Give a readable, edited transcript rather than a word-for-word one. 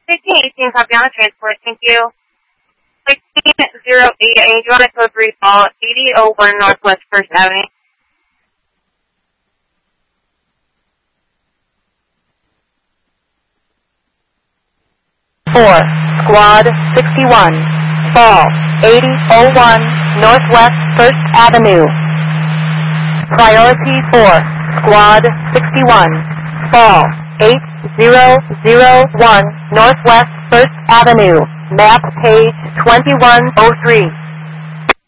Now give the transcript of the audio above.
1518, copy on the transport. Thank you. 1608, I need you on a code 3 call, 8001 Northwest 1st Avenue. 4, Squad 61, fall 8001 Northwest 1st Avenue. Priority 4, Squad 61, fall 8001 Northwest 1st Avenue. Map page 2103.